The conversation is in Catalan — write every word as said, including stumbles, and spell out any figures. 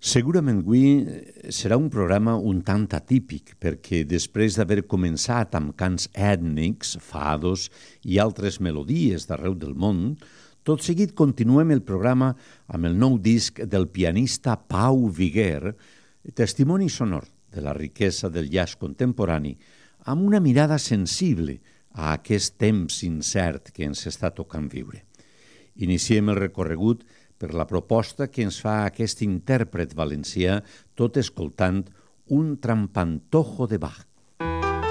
Segurament avui serà un programa un tant atípic, perquè després d'haver començat amb cants ètnics, fados i altres melodies d'arreu del món, tot seguit continuem el programa amb el nou disc del pianista Pau Viguer, testimoni sonor de la riquesa del jazz contemporani, amb una mirada sensible a aquest temps incert que ens està tocant viure. Iniciem el recorregut per la proposta que ens fa aquest intèrpret valencià tot escoltant un trampantojo de Bach.